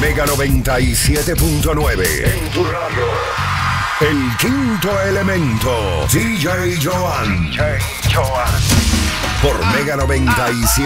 Mega 97.9. En tu radio. El quinto elemento. DJ Joan. Por Mega 97.